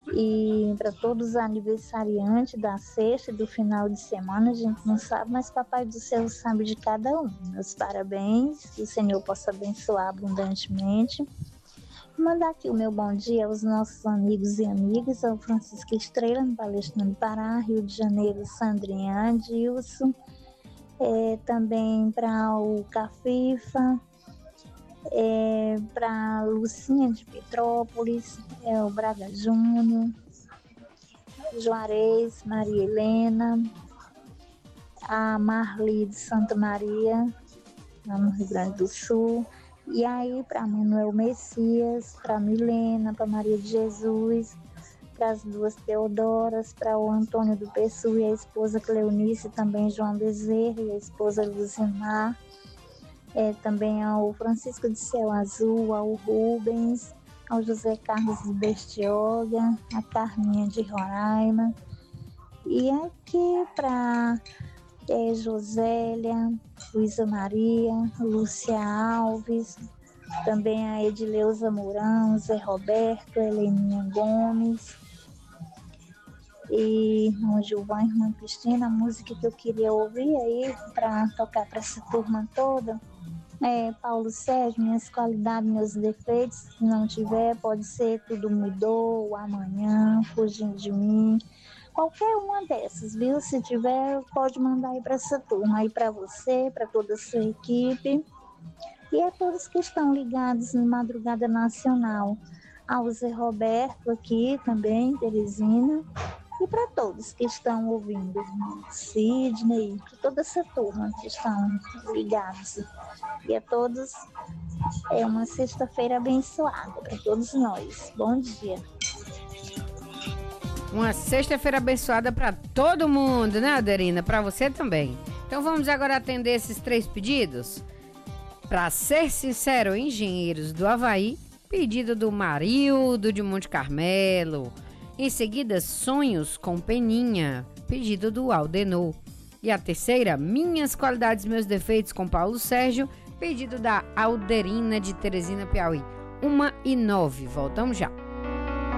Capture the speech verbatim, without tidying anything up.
E para todos os aniversariantes da sexta e do final de semana, a gente não sabe, mas Papai do Céu sabe de cada um. Meus parabéns, que o Senhor possa abençoar abundantemente. Mandar aqui o meu bom dia aos nossos amigos e amigas, ao Francisco Estrela, no Palestina do Pará, Rio de Janeiro, Sandrinha, Dilson, é, também para o Cafifa, é, para Lucinha de Petrópolis, é, o Braga Júnior, Juarez, Maria Helena, a Marli de Santa Maria, lá no Rio Grande do Sul. E aí, para Manuel Messias, para Milena, para Maria de Jesus, para as duas Teodoras, para o Antônio do Pessu e a esposa Cleonice, também João Bezerra e a esposa Luzimar, é, também ao Francisco de Céu Azul, ao Rubens, ao José Carlos de Bestioga, a Carminha de Roraima, e aqui para é, Josélia, Luísa Maria, Lúcia Alves, também a Edileuza Mourão, Zé Roberto, Heleninha Gomes e o Gilvan, irmã Cristina. A música que eu queria ouvir aí para tocar para essa turma toda é Paulo Sérgio, Minhas Qualidades, Meus Defeitos. Se não tiver, pode ser Tudo Mudou, Amanhã, Fugindo de Mim. Qualquer uma dessas, viu? Se tiver, pode mandar aí para essa turma, aí para você, para toda a sua equipe. E a todos que estão ligados no Madrugada Nacional. Ao Zé Roberto aqui também, Teresina. E para todos que estão ouvindo, Sidney, toda essa turma que estão ligados. E a todos, é uma sexta-feira abençoada para todos nós. Bom dia. Uma sexta-feira abençoada para todo mundo, né, Adelina? Para você também. Então vamos agora atender esses três pedidos. Para ser sincero, Engenheiros do Havaí, pedido do Marildo de Monte Carmelo. Em seguida, Sonhos com Peninha, pedido do Aldenor. E a terceira, Minhas Qualidades, Meus Defeitos, com Paulo Sérgio, pedido da Alderina de Teresina, Piauí. Uma e nove. Voltamos já.